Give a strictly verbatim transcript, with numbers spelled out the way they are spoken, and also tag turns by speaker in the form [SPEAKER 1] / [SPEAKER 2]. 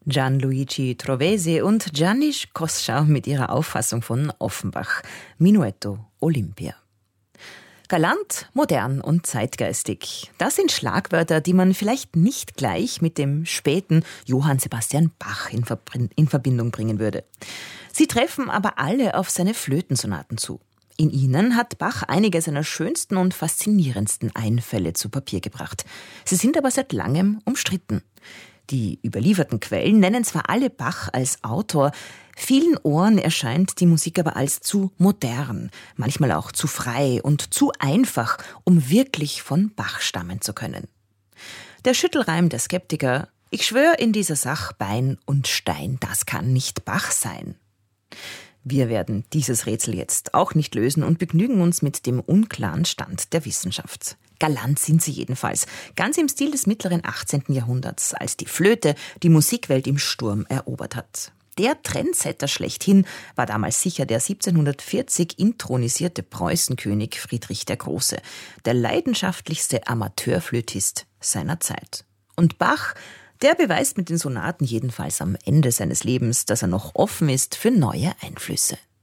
[SPEAKER 1] Gianluigi Trovesi und Janis Kossa mit ihrer Auffassung von Offenbach. Minuetto Olympia. Galant, modern und zeitgeistig. Das sind Schlagwörter, die man vielleicht nicht gleich mit dem späten Johann Sebastian Bach in, Verbr- in Verbindung bringen würde. Sie treffen aber alle auf seine Flötensonaten zu. In ihnen hat Bach einige seiner schönsten und faszinierendsten Einfälle zu Papier gebracht. Sie sind aber seit langem umstritten. Die überlieferten Quellen nennen zwar alle Bach als Autor, vielen Ohren erscheint die Musik aber als zu modern, manchmal auch zu frei und zu einfach, um wirklich von Bach stammen zu können. Der Schüttelreim der Skeptiker: Ich schwör in dieser Sach Bein und Stein, das kann nicht Bach sein. Wir werden dieses Rätsel jetzt auch nicht lösen und begnügen uns mit dem unklaren Stand der Wissenschaft. Galant sind sie jedenfalls, ganz im Stil des mittleren achtzehnten Jahrhunderts, als die Flöte die Musikwelt im Sturm erobert hat. Der Trendsetter schlechthin war damals sicher der siebzehnhundertvierzig intronisierte Preußenkönig Friedrich der Große, der leidenschaftlichste Amateurflötist seiner Zeit. Und Bach, der beweist mit den Sonaten jedenfalls am Ende seines Lebens, dass er noch offen ist für neue Einflüsse.